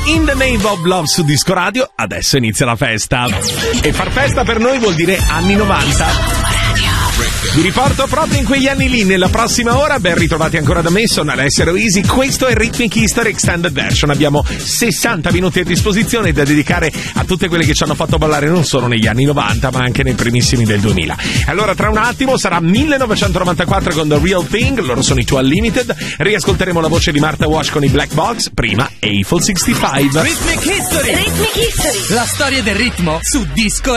In the Name of Love su Disco Radio. Adesso inizia la festa. E far festa per noi vuol dire anni 90. Vi riporto proprio in quegli anni lì. Nella prossima ora, ben ritrovati ancora da me, sono Alessio Easy. Questo è Rhythmic History Extended Version. Abbiamo 60 minuti a disposizione da dedicare a tutte quelle che ci hanno fatto ballare non solo negli anni 90 ma anche nei primissimi del 2000. Allora tra un attimo sarà 1994 con The Real Thing, loro sono i Two Unlimited. Riascolteremo la voce di Martha Wash con i Black Box, prima Eiffel 65. Rhythmic History, la storia del ritmo su Disco